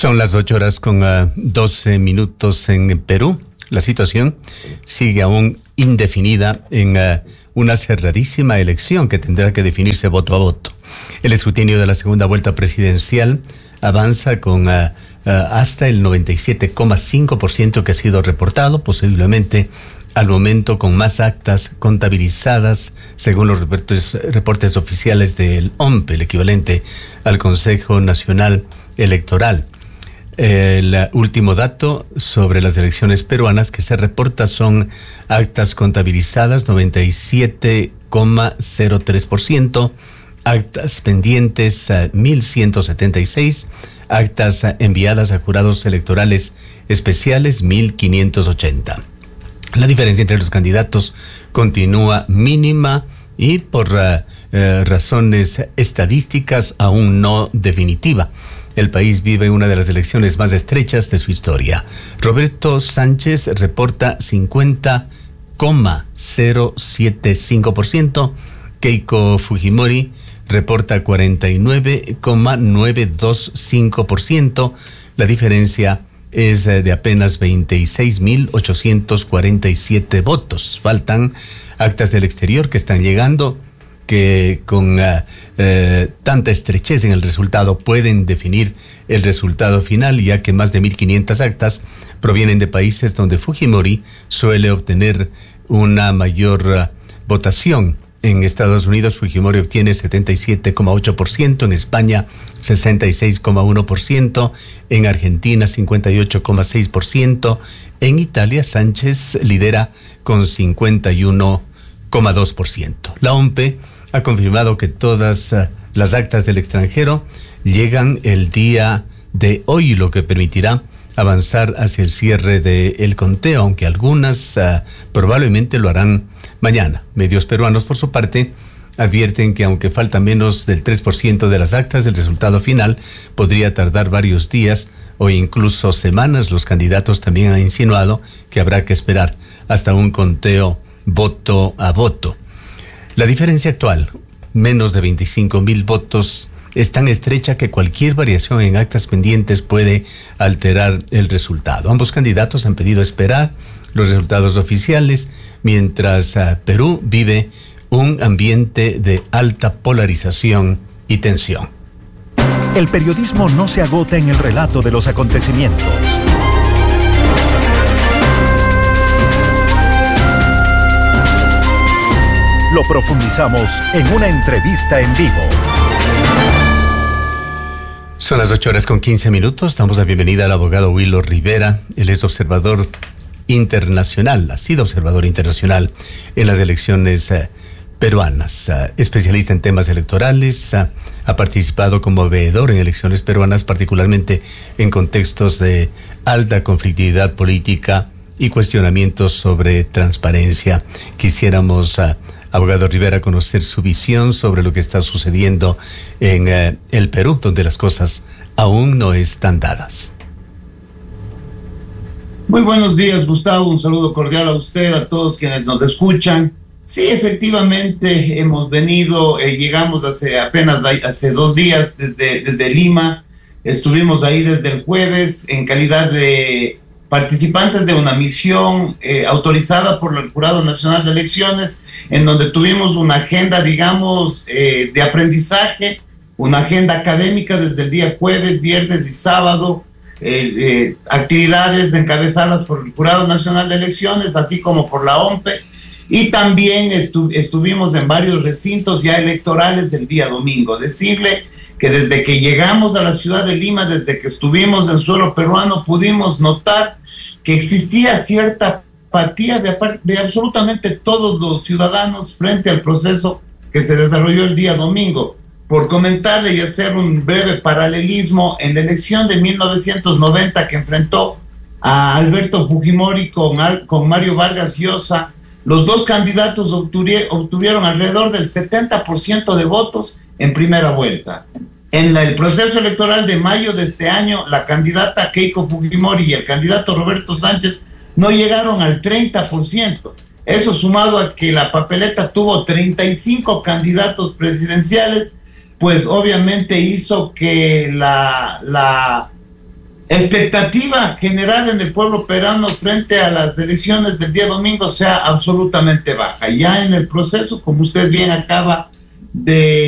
Son las 8 horas con 12 minutos en Perú. La situación sigue aún indefinida en una cerradísima elección que tendrá que definirse voto a voto. El escrutinio de la segunda vuelta presidencial avanza con hasta el 97,5% que ha sido reportado, posiblemente al momento con más actas contabilizadas, según los reportes oficiales del OMPE, el equivalente al Consejo Nacional Electoral. El último dato sobre las elecciones peruanas que se reporta son actas contabilizadas 97,03%, actas pendientes 1.176, actas enviadas a jurados electorales especiales 1.580. La diferencia entre los candidatos continúa mínima y por razones estadísticas aún no definitiva. El país vive una de las elecciones más estrechas de su historia. Roberto Sánchez reporta 50,075%. Keiko Fujimori reporta 49,925%. La diferencia es de apenas 26.847 votos. Faltan actas del exterior que están llegando, que con tanta estrechez en el resultado pueden definir el resultado final, ya que más de 1.500 actas provienen de países donde Fujimori suele obtener una mayor votación. En Estados Unidos, Fujimori obtiene 77,8%, en España 66,1%, en Argentina 58,6%, en Italia Sánchez lidera con 51,2%. La OMPE ha confirmado que todas las actas del extranjero llegan el día de hoy, lo que permitirá avanzar hacia el cierre del conteo, aunque algunas probablemente lo harán mañana. Medios peruanos, por su parte, advierten que aunque falta menos del 3% de las actas, el resultado final podría tardar varios días o incluso semanas. Los candidatos también han insinuado que habrá que esperar hasta un conteo voto a voto. La diferencia actual, menos de 25,000 votos, es tan estrecha que cualquier variación en actas pendientes puede alterar el resultado. Ambos candidatos han pedido esperar los resultados oficiales, mientras Perú vive un ambiente de alta polarización y tensión. El periodismo no se agota en el relato de los acontecimientos. Lo profundizamos en una entrevista en vivo. Son las 8 horas con 15 minutos. Damos la bienvenida al abogado Willo Rivera. Él es observador internacional, ha sido observador internacional en las elecciones peruanas, especialista en temas electorales, ha participado como veedor en elecciones peruanas, particularmente en contextos de alta conflictividad política y cuestionamientos sobre transparencia. Quisiéramos, abogado Rivera, conocer su visión sobre lo que está sucediendo en el Perú, donde las cosas aún no están dadas. Muy buenos días, Gustavo. Un saludo cordial a usted, a todos quienes nos escuchan. Sí, efectivamente, hemos venido, llegamos hace 2 días desde Lima. Estuvimos ahí desde el jueves en calidad de participantes de una misión autorizada por el Jurado Nacional de Elecciones, en donde tuvimos una agenda, digamos, de aprendizaje, una agenda académica desde el día jueves, viernes y sábado, actividades encabezadas por el Jurado Nacional de Elecciones, así como por la OMPE, y también estuvimos en varios recintos ya electorales el día domingo. Decirle que desde que llegamos a la ciudad de Lima, desde que estuvimos en suelo peruano, pudimos notar que existía cierta apatía de absolutamente todos los ciudadanos frente al proceso que se desarrolló el día domingo. Por comentarle y hacer un breve paralelismo, en la elección de 1990 que enfrentó a Alberto Fujimori con Mario Vargas Llosa, los dos candidatos obtuvieron alrededor del 70% de votos en primera vuelta. En el proceso electoral de mayo de este año, la candidata Keiko Fujimori y el candidato Roberto Sánchez no llegaron al 30%. Eso sumado a que la papeleta tuvo 35 candidatos presidenciales, pues obviamente hizo que la expectativa general en el pueblo peruano frente a las elecciones del día domingo sea absolutamente baja. Ya en el proceso, como usted bien acaba de